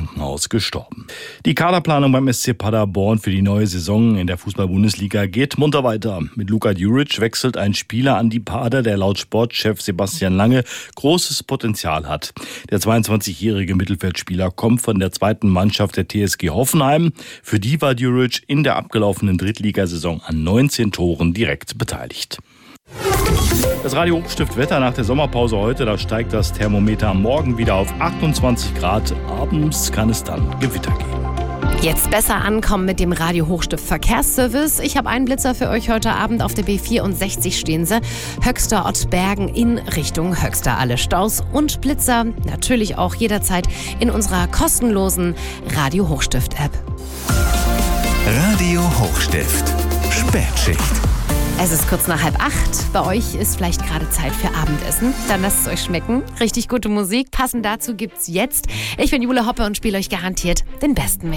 Krankenhaus gestorben. Die Kaderplanung beim SC Paderborn für die neue Saison in der Fußball-Bundesliga geht munter weiter. Mit Luka Djuric wechselt ein Spieler an die Pader, der laut Sportchef Sebastian Lange großes Potenzial hat. Der 22-jährige Mittelfeldspieler kommt von der zweiten Mannschaft der TSG Hoffenheim. Für die war Djuric in der abgelaufenen Drittligasaison an 19 Toren direkt beteiligt. Das Radio Hochstift Wetter nach der Sommerpause heute, da steigt das Thermometer am Morgen wieder auf 28 Grad. Abends kann es dann Gewitter geben. Jetzt besser ankommen mit dem Radio Hochstift Verkehrsservice. Ich habe einen Blitzer für euch heute Abend. Auf der B64 stehen sie. Höxter Ottbergen in Richtung Höxter. Alle Staus und Blitzer natürlich auch jederzeit in unserer kostenlosen Radio Hochstift App. Radio Hochstift Spätschicht. Es ist kurz nach 7:30. Bei euch ist vielleicht gerade Zeit für Abendessen. Dann lasst es euch schmecken. Richtig gute Musik. Passend dazu gibt's jetzt. Ich bin Jule Hoppe und spiele euch garantiert den besten Mix.